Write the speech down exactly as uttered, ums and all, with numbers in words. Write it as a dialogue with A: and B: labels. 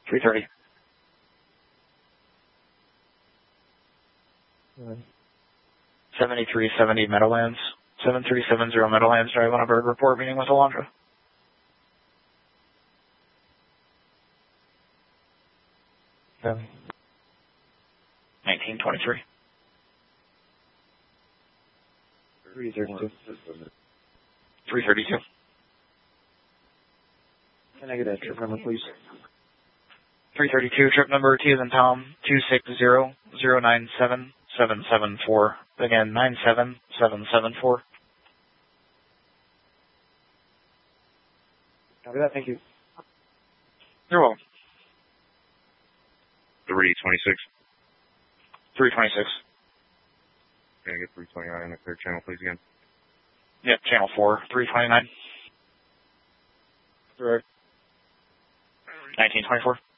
A: three thirty.
B: Right.
A: seventy-three seventy Meadowlands. seven three seven zero Meadowlands Drive on a bird report meeting with Alondra.
B: Copy.
A: nineteen twenty-three.
B: three thirty-two.
A: three thirty-two.
B: Can I get that trip number, please?
A: three thirty-two, trip number T as in Tom, two six zero zero nine seven seven seven four. Again, nine seven seven seven four.
B: Copy that, thank you.
A: You're welcome.
C: three twenty-six.
A: three twenty-six.
C: Can I get three twenty-nine on the clear channel, please, again?
A: Yep, channel four, three twenty-nine.
B: Right.
A: nineteen twenty-four.